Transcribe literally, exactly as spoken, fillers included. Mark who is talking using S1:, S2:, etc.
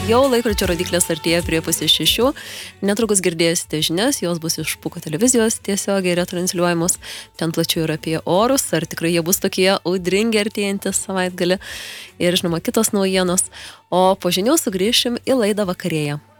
S1: Jau laikrodžio rodiklės artėja prie pusės šešių. Netrukus girdėsite žinias, jos bus iš Puko televizijos tiesiogiai retransliuojamos. Ten plačiau ir apie orus, ar tikrai jie bus tokie audringi artėjantis savaitgalį. Ir žinoma, kitos naujienos. O po žinių sugrįšim į laidą Vakarėja.